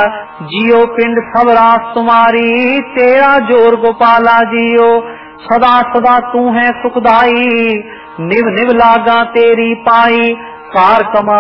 जियो पिंड सब रास तुम्हारी, तेरा जोर गोपाला जियो। सदा सदा तू है सुखदाई, निभ निभ लागा तेरी पाई, कार कमा